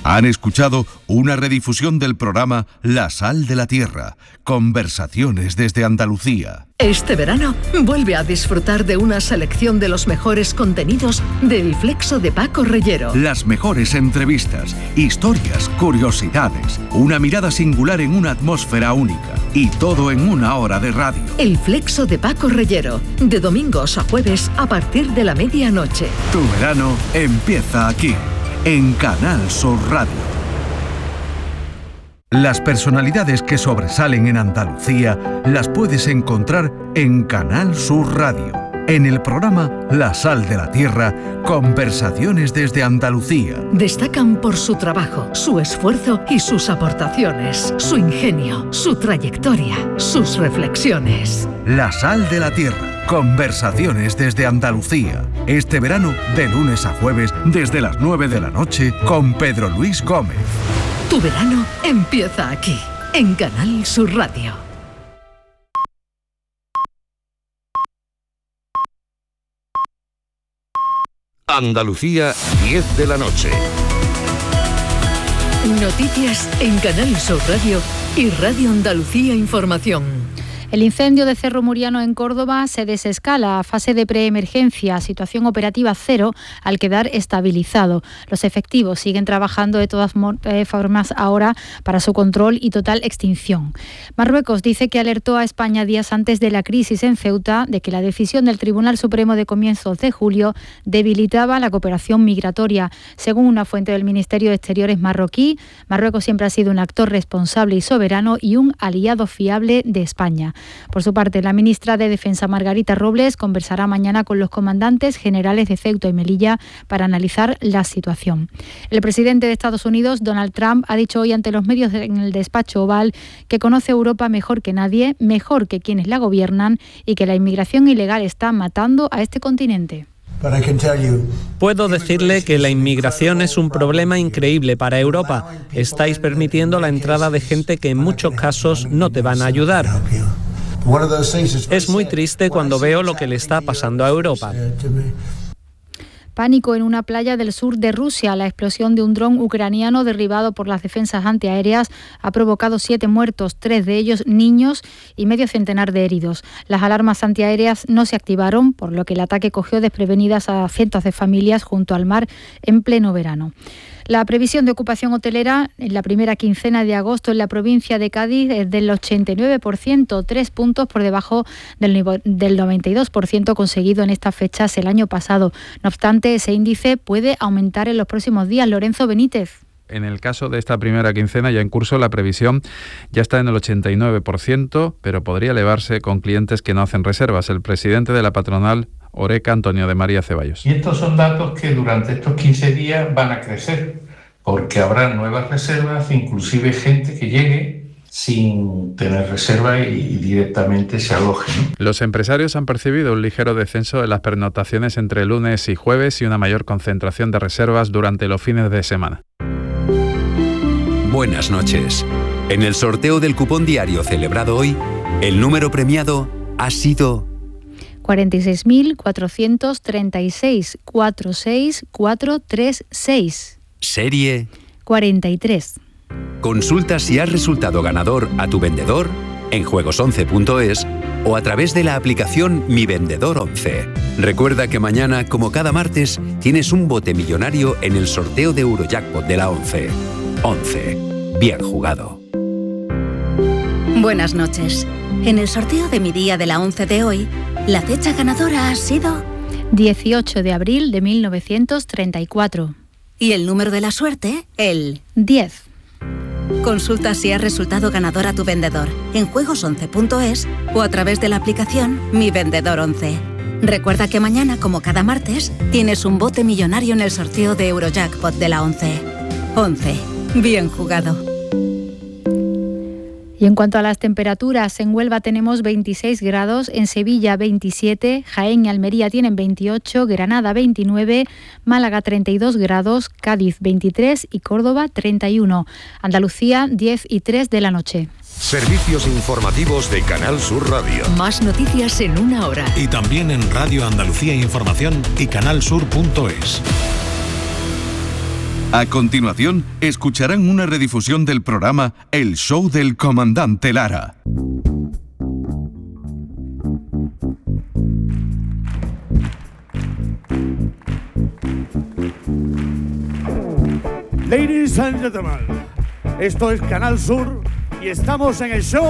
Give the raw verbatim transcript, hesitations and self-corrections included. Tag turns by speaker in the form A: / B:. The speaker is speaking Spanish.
A: Han escuchado una redifusión del programa La Sal de la Tierra, conversaciones desde Andalucía.
B: Este verano vuelve a disfrutar de una selección de los mejores contenidos del Flexo de Paco Reyero.
A: Las mejores entrevistas, historias, curiosidades, una mirada singular en una atmósfera única y todo en una hora de radio.
B: El Flexo de Paco Reyero, de domingos a jueves a partir de la medianoche.
A: Tu verano empieza aquí, en Canal Sur Radio. Las personalidades que sobresalen en Andalucía las puedes encontrar en Canal Sur Radio. En el programa La Sal de la Tierra, conversaciones desde Andalucía.
B: Destacan por su trabajo, su esfuerzo y sus aportaciones, su ingenio, su trayectoria, sus reflexiones.
A: La Sal de la Tierra, conversaciones desde Andalucía. Este verano, de lunes a jueves, desde las nueve de la noche, con Pedro Luis Gómez.
B: Tu verano empieza aquí, en Canal Sur Radio.
C: Andalucía, diez de la noche.
B: Noticias en Canal Sur Radio y Radio Andalucía Información.
D: El incendio de Cerro Muriano en Córdoba se desescala a fase de preemergencia, situación operativa cero, al quedar estabilizado. Los efectivos siguen trabajando de todas formas ahora para su control y total extinción. Marruecos dice que alertó a España días antes de la crisis en Ceuta de que la decisión del Tribunal Supremo de comienzos de julio debilitaba la cooperación migratoria. Según una fuente del Ministerio de Exteriores marroquí, Marruecos siempre ha sido un actor responsable y soberano y un aliado fiable de España. Por su parte, la ministra de Defensa, Margarita Robles, conversará mañana con los comandantes generales de Ceuta y Melilla para analizar la situación. El presidente de Estados Unidos, Donald Trump, ha dicho hoy ante los medios en el despacho Oval que conoce Europa mejor que nadie, mejor que quienes la gobiernan, y que la inmigración ilegal está matando a este continente.
E: Puedo decirle que la inmigración es un problema increíble para Europa. Estáis permitiendo la entrada de gente que en muchos casos no te van a ayudar. Es muy triste cuando veo lo que le está pasando a Europa.
D: Pánico en una playa del sur de Rusia. La explosión de un dron ucraniano derribado por las defensas antiaéreas ha provocado siete muertos, tres de ellos niños y medio centenar de heridos. Las alarmas antiaéreas no se activaron, por lo que el ataque cogió desprevenidas a cientos de familias junto al mar en pleno verano. La previsión de ocupación hotelera en la primera quincena de agosto en la provincia de Cádiz es del ochenta y nueve por ciento, tres puntos por debajo del, nivel, del noventa y dos por ciento conseguido en estas fechas el año pasado. No obstante, ese índice puede aumentar en los próximos días. Lorenzo Benítez.
F: En el caso de esta primera quincena ya en curso, la previsión ya está en el ochenta y nueve por ciento, pero podría elevarse con clientes que no hacen reservas. El presidente de la patronal Oreca, Antonio de María Ceballos.
G: Y estos son datos que durante estos quince días van a crecer, porque habrá nuevas reservas, inclusive gente que llegue sin tener reserva y directamente se aloje, ¿no?
F: Los empresarios han percibido un ligero descenso en las pernotaciones entre lunes y jueves y una mayor concentración de reservas durante los fines de semana.
H: Buenas noches. En el sorteo del cupón diario celebrado hoy, el número premiado ha sido
D: cuarenta y seis mil cuatrocientos treinta y seis, cuarenta y seis mil cuatrocientos treinta y seis.
H: Serie
D: cuarenta y tres.
H: Consulta si has resultado ganador a tu vendedor en juegos once punto es o a través de la aplicación Mi Vendedor once. Recuerda que mañana, como cada martes, tienes un bote millonario en el sorteo de Eurojackpot de la once. once. Bien jugado.
I: Buenas noches. En el sorteo de Mi Día de la once de hoy, la fecha ganadora ha sido
D: dieciocho de abril de mil novecientos treinta y cuatro.
I: Y el número de la suerte, el
D: diez.
I: Consulta si has resultado ganador a tu vendedor en juegos once punto es o a través de la aplicación Mi Vendedor once. Recuerda que mañana, como cada martes, tienes un bote millonario en el sorteo de Eurojackpot de la once. once. Bien jugado.
D: Y en cuanto a las temperaturas, en Huelva tenemos veintiséis grados, en Sevilla veintisiete, Jaén y Almería tienen veintiocho, Granada veintinueve, Málaga treinta y dos grados, Cádiz veintitrés y Córdoba treinta y uno. Andalucía diez y tres de la noche.
C: Servicios informativos de Canal Sur Radio.
B: Más noticias en una hora.
J: Y también en Radio Andalucía Información y canal sur punto es.
A: A continuación, escucharán una redifusión del programa El Show del Comandante Lara.
J: Ladies and gentlemen, esto es Canal Sur y estamos en el show